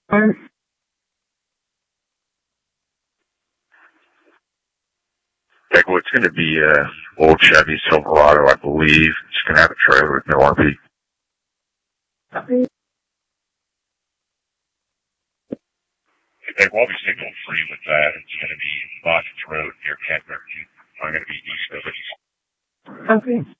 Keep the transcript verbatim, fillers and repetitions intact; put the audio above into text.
Okay, well, it's going to be a old Chevy Silverado, I believe. It's going to have a trailer with no R V. Okay, we'll be signal free with that. It's going to be Boston Road near Kentner. I'm going to be east of it. Okay.